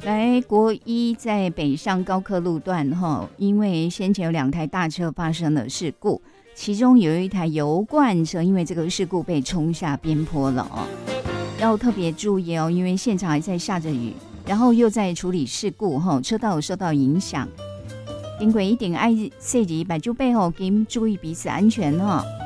来，国一在北上高科路段因为先前有2台大车发生了事故，其中有一台油罐车因为这个事故被冲下边坡了要特别注意因为现场还在下着雨，然后又在处理事故车道有受到影响。经过一定爱细节，把就背后给注意彼此安全